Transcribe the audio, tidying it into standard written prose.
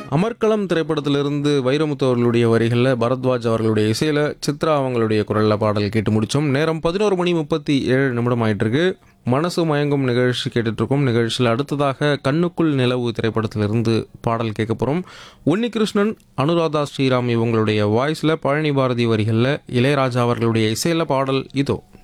அமர்க்களம் திரைப்படத்திலிருந்து வைரமுத்து அவர்களுடைய வரிகளில் பரத்வாஜ் அவர்களுடைய இசையில் சித்ரா அவங்களுடைய குரலில் பாடல் கேட்டு முடித்தோம். நேரம் 11:37 ஆயிட்டு இருக்கு. மனசு மயங்கும் நிகழ்ச்சி கேட்டுட்ருக்கோம். நிகழ்ச்சியில் அடுத்ததாக கண்ணுக்குள் நிலவு திரைப்படத்திலிருந்து பாடல் கேட்க போகிறோம். உன்னிகிருஷ்ணன், அனுராதா ஸ்ரீராம் இவங்களுடைய வாய்ஸில், பழனி பாரதி வரிகளில், இளையராஜா அவர்களுடைய இசையில் பாடல் இதோ.